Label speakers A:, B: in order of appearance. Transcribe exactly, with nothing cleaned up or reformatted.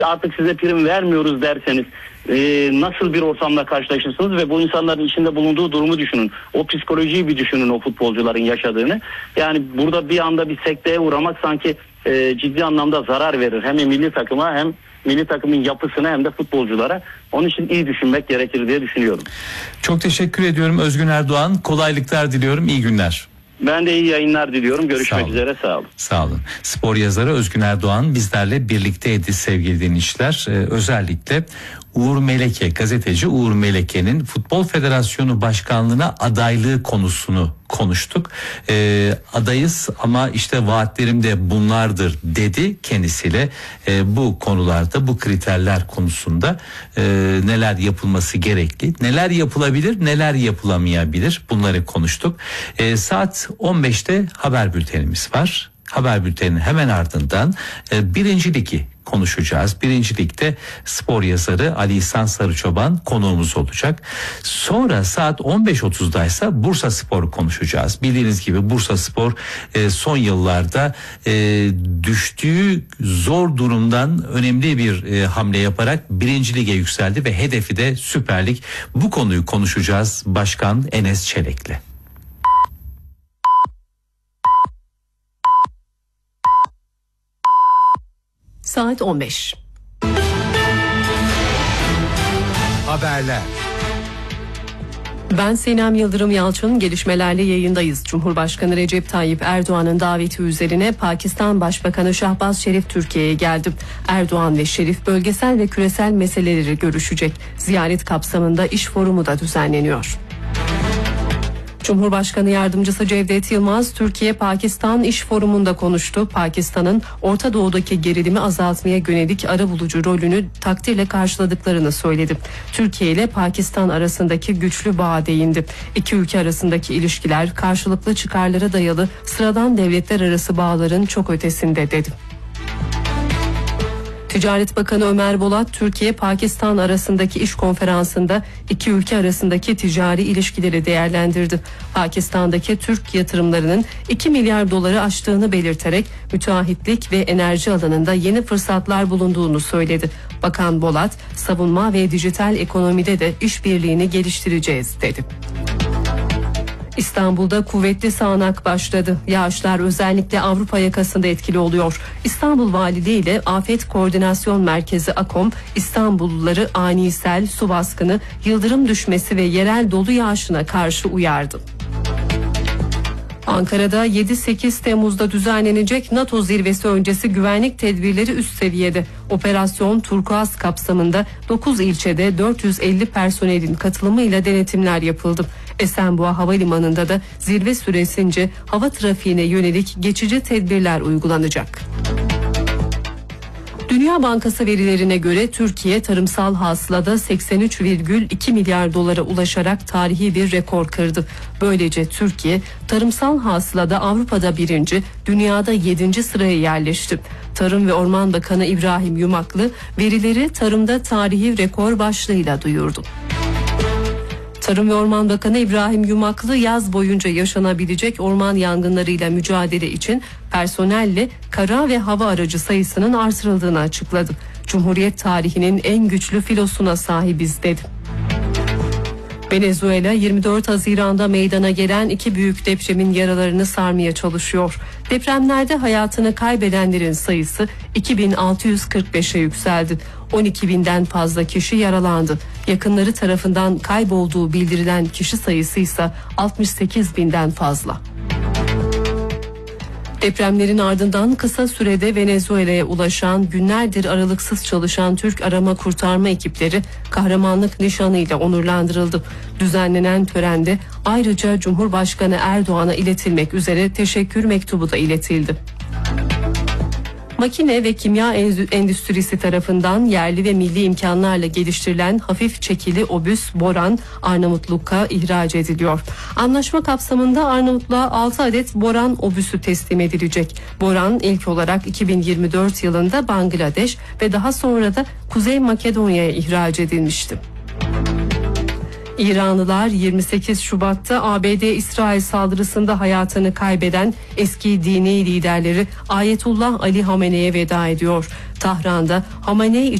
A: artık size prim vermiyoruz derseniz e, nasıl bir ortamla karşılaşırsınız ve bu insanların içinde bulunduğu durumu düşünün. O psikolojiyi bir düşünün, o futbolcuların yaşadığını. Yani burada bir anda bir sekteye uğramak sanki e, ciddi anlamda zarar verir. Hem milli takıma hem milli takımın yapısına hem de futbolculara. Onun için iyi düşünmek gerekir diye düşünüyorum.
B: Çok teşekkür ediyorum Özgün Erdoğan. Kolaylıklar diliyorum. İyi günler.
A: Ben de iyi yayınlar diliyorum. Görüşmek
B: Sağ
A: üzere. Sağ olun.
B: Sağ olun. Spor yazarı Özgün Erdoğan bizlerle birlikteydi sevgili dinleyiciler. Ee, özellikle Uğur Meleke, gazeteci Uğur Meleke'nin Futbol Federasyonu Başkanlığı'na adaylığı konusunu konuştuk. Ee, adayız ama işte vaatlerim de bunlardır dedi kendisiyle. Ee, bu konularda, bu kriterler konusunda e, neler yapılması gerekli, neler yapılabilir, neler yapılamayabilir, bunları konuştuk. Ee, saat on beşte haber bültenimiz var. Haber bülteninin hemen ardından e, birinci ligi konuşacağız. Birinci Lig'de spor yazarı Ali İhsan Sarıçoban konuğumuz olacak. Sonra saat on beş otuzdaysa Bursa Spor'u konuşacağız. Bildiğiniz gibi Bursa Spor e, son yıllarda e, düştüğü zor durumdan önemli bir e, hamle yaparak birinci Lig'e yükseldi ve hedefi de Süper Lig. Bu konuyu konuşacağız Başkan Enes Çelik'le.
C: Saat on beş.
D: Haberler.
C: Ben Sinem Yıldırım Yalçın, gelişmelerle yayındayız. Cumhurbaşkanı Recep Tayyip Erdoğan'ın daveti üzerine Pakistan Başbakanı Şahbaz Şerif Türkiye'ye geldi. Erdoğan ve Şerif bölgesel ve küresel meseleleri görüşecek. Ziyaret kapsamında iş forumu da düzenleniyor. Cumhurbaşkanı Yardımcısı Cevdet Yılmaz, Türkiye-Pakistan İş Forumu'nda konuştu. Pakistan'ın Orta Doğu'daki gerilimi azaltmaya yönelik arabulucu rolünü takdirle karşıladıklarını söyledi. Türkiye ile Pakistan arasındaki güçlü bağa değindi. İki ülke arasındaki ilişkiler karşılıklı çıkarlara dayalı sıradan devletler arası bağların çok ötesinde dedi. Ticaret Bakanı Ömer Bolat, Türkiye-Pakistan arasındaki iş konferansında iki ülke arasındaki ticari ilişkileri değerlendirdi. Pakistan'daki Türk yatırımlarının iki milyar doları aştığını belirterek müteahhitlik ve enerji alanında yeni fırsatlar bulunduğunu söyledi. Bakan Bolat, savunma ve dijital ekonomide de işbirliğini geliştireceğiz dedi. İstanbul'da kuvvetli sağanak başladı. Yağışlar özellikle Avrupa yakasında etkili oluyor. İstanbul Valiliği ile Afet Koordinasyon Merkezi AKOM, İstanbulluları ani sel, su baskını, yıldırım düşmesi ve yerel dolu yağışına karşı uyardı. Ankara'da yedi sekiz Temmuz'da düzenlenecek NATO zirvesi öncesi güvenlik tedbirleri üst seviyede. Operasyon Turkuaz kapsamında dokuz ilçede dört yüz elli personelin katılımıyla denetimler yapıldı. Esenboğa Havalimanı'nda da zirve süresince hava trafiğine yönelik geçici tedbirler uygulanacak. Dünya Bankası verilerine göre Türkiye tarımsal hasılada seksen üç virgül iki milyar dolara ulaşarak tarihi bir rekor kırdı. Böylece Türkiye tarımsal hasılada Avrupa'da birinci, dünyada yedinci sıraya yerleşti. Tarım ve Orman Bakanı İbrahim Yumaklı verileri tarımda tarihi rekor başlığıyla duyurdu. Tarım ve Orman Bakanı İbrahim Yumaklı yaz boyunca yaşanabilecek orman yangınlarıyla mücadele için personelle kara ve hava aracı sayısının artırıldığını açıkladı. Cumhuriyet tarihinin en güçlü filosuna sahibiz dedi. Venezuela yirmi dört Haziran'da meydana gelen iki büyük depremin yaralarını sarmaya çalışıyor. Depremlerde hayatını kaybedenlerin sayısı iki bin altı yüz kırk beşe yükseldi. on iki binden fazla kişi yaralandı. Yakınları tarafından kaybolduğu bildirilen kişi sayısı ise altmış sekiz binden fazla. Depremlerin ardından kısa sürede Venezuela'ya ulaşan, günlerdir aralıksız çalışan Türk arama kurtarma ekipleri kahramanlık nişanıyla onurlandırıldı. Düzenlenen törende ayrıca Cumhurbaşkanı Erdoğan'a iletilmek üzere teşekkür mektubu da iletildi. Makine ve kimya endüstrisi tarafından yerli ve milli imkanlarla geliştirilen hafif çekili obüs Boran Arnavutluk'a ihraç ediliyor. Anlaşma kapsamında Arnavutluğa altı adet Boran obüsü teslim edilecek. Boran ilk olarak iki bin yirmi dört yılında Bangladeş ve daha sonra da Kuzey Makedonya'ya ihraç edilmişti. İranlılar yirmi sekiz Şubat'ta A B D-İsrail saldırısında hayatını kaybeden eski dini liderleri Ayetullah Ali Hamene'ye veda ediyor. Tahran'da Hamenei